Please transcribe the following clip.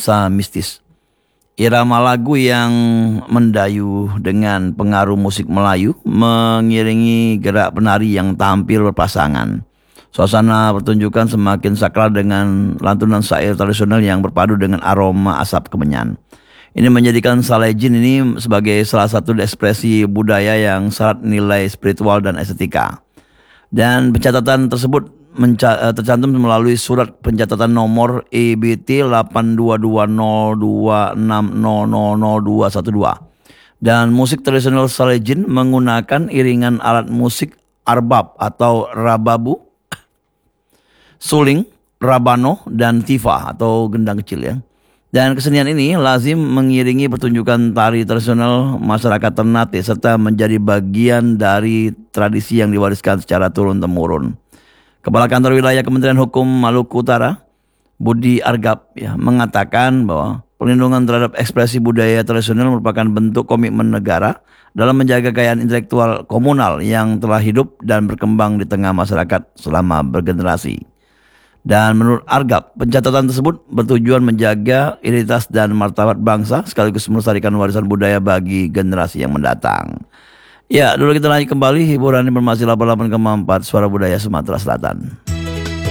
nuansa mistis. Irama lagu yang mendayu dengan pengaruh musik Melayu mengiringi gerak penari yang tampil berpasangan. Suasana pertunjukan semakin sakral dengan lantunan syair tradisional yang berpadu dengan aroma asap kemenyan. Ini menjadikan Salejin ini sebagai salah satu ekspresi budaya yang syarat nilai spiritual dan estetika. Dan pencatatan tersebut tercantum melalui surat pencatatan nomor EBT 8220260000212. Dan musik tradisional Salejin menggunakan iringan alat musik arbab atau rababu, suling, rabano, dan tifa atau gendang kecil ya. Dan kesenian ini lazim mengiringi pertunjukan tari tradisional masyarakat Ternate serta menjadi bagian dari tradisi yang diwariskan secara turun-temurun. Kepala Kantor Wilayah Kementerian Hukum Maluku Utara, Budi Argap ya, mengatakan bahwa perlindungan terhadap ekspresi budaya tradisional merupakan bentuk komitmen negara dalam menjaga kekayaan intelektual komunal yang telah hidup dan berkembang di tengah masyarakat selama bergenerasi. Dan menurut Argap, pencatatan tersebut bertujuan menjaga identitas dan martabat bangsa sekaligus melestarikan warisan budaya bagi generasi yang mendatang. Ya, dulu kita lanjut kembali hiburan informasi 88,4 Suara Budaya Sumatera Selatan.